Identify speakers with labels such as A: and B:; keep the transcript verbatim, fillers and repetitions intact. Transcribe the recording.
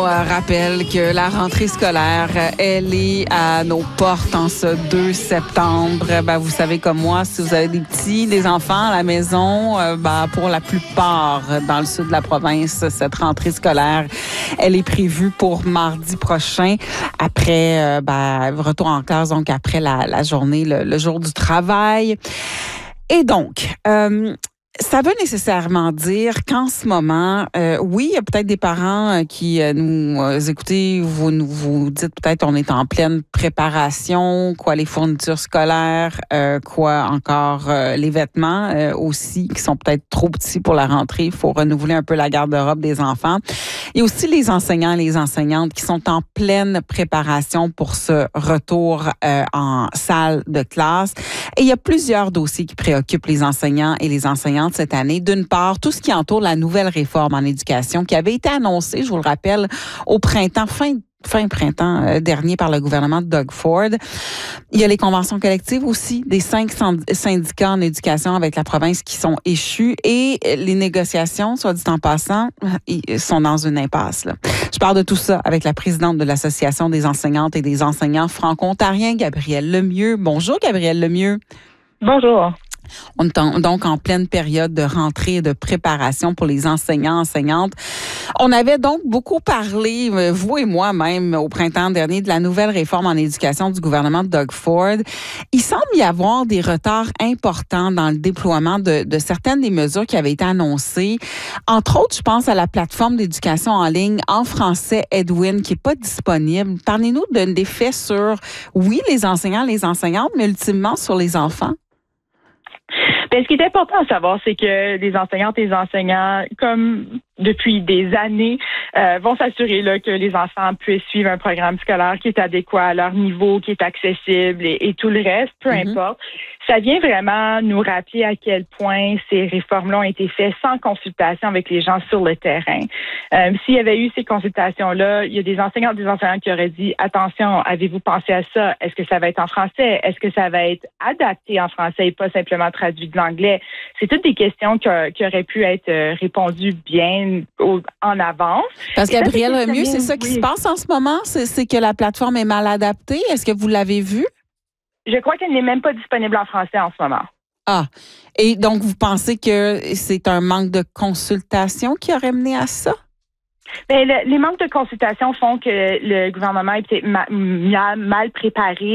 A: euh, rappelle que la rentrée scolaire, elle est à nos portes en ce deux septembre. Ben, vous savez comme moi, si vous avez des petits, des enfants à la maison, euh, ben, pour la plupart dans le sud de la province, cette rentrée scolaire, elle est prévue pour mardi prochain, après euh, ben, retour en classe, donc après la, la journée, le, le jour du travail. Et donc, euh, ça veut nécessairement dire qu'en ce moment, euh, oui, il y a peut-être des parents euh, qui euh, nous euh, écoutez, vous nous vous dites peut-être on est en pleine préparation, quoi les fournitures scolaires, euh, quoi encore euh, les vêtements euh, aussi qui sont peut-être trop petits pour la rentrée, il faut renouveler un peu la garde-robe des enfants. Il y a aussi les enseignants et les enseignantes qui sont en pleine préparation pour ce retour euh, en salle de classe. Et il y a plusieurs dossiers qui préoccupent les enseignants et les enseignantes cette année. D'une part, tout ce qui entoure la nouvelle réforme en éducation qui avait été annoncée, je vous le rappelle, au printemps, fin fin printemps euh, dernier par le gouvernement de Doug Ford. Il y a les conventions collectives aussi des cinq syndicats en éducation avec la province qui sont échus et les négociations, soit dit en passant, ils sont dans une impasse. Là. Je parle de tout ça avec la présidente de l'Association des enseignantes et des enseignants franco-ontariens, Gabrielle Lemieux. Bonjour, Gabrielle Lemieux.
B: Bonjour.
A: On est donc en pleine période de rentrée et de préparation pour les enseignants, enseignantes. On avait donc beaucoup parlé, vous et moi même, au printemps dernier, de la nouvelle réforme en éducation du gouvernement de Doug Ford. Il semble y avoir des retards importants dans le déploiement de, de certaines des mesures qui avaient été annoncées. Entre autres, je pense à la plateforme d'éducation en ligne en français Edwin, qui n'est pas disponible. Parlez-nous d'un effet sur, oui, les enseignants, les enseignantes, mais ultimement sur les enfants.
B: Bien, ce qui est important à savoir, c'est que les enseignantes et les enseignants, comme depuis des années, euh, vont s'assurer là, que les enfants puissent suivre un programme scolaire qui est adéquat à leur niveau, qui est accessible et, et tout le reste, peu mm-hmm. importe. Ça vient vraiment nous rappeler à quel point ces réformes-là ont été faites sans consultation avec les gens sur le terrain. Euh, s'il y avait eu ces consultations-là, il y a des enseignants des enseignants qui auraient dit « Attention, avez-vous pensé à ça? Est-ce que ça va être en français? Est-ce que ça va être adapté en français et pas simplement traduit de l'anglais? » C'est toutes des questions qui, qui auraient pu être répondues bien au, en avance.
A: Parce que Gabrielle Lemieux, c'est ça qui oui. se passe en ce moment? C'est, c'est que la plateforme est mal adaptée? Est-ce que vous l'avez vu?
B: Je crois qu'elle n'est même pas disponible en français en ce moment.
A: Ah, et donc vous pensez que c'est un manque de consultation qui aurait mené à ça?
B: Bien, le, les manques de consultation font que le gouvernement est peut-être ma, mal, mal préparé